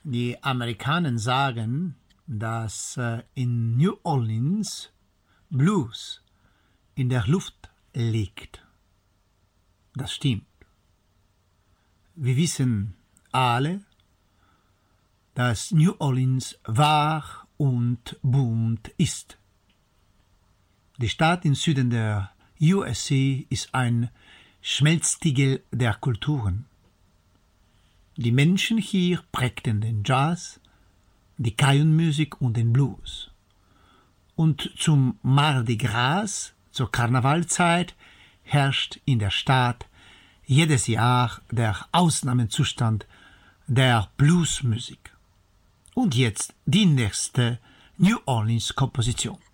Die Amerikaner sagen, dass in New Orleans Blues in der Luft liegt. Das stimmt. Wir wissen alle, dass New Orleans wahr und bunt ist. Die Stadt im Süden der USA ist ein Schmelztiegel der Kulturen. Die Menschen hier prägten den Jazz, die Cajun-Musik und den Blues. Und zum Mardi Gras, zur Karnevalzeit, herrscht in der Stadt jedes Jahr der Ausnahmezustand der Bluesmusik. Und jetzt die nächste New Orleans-Komposition.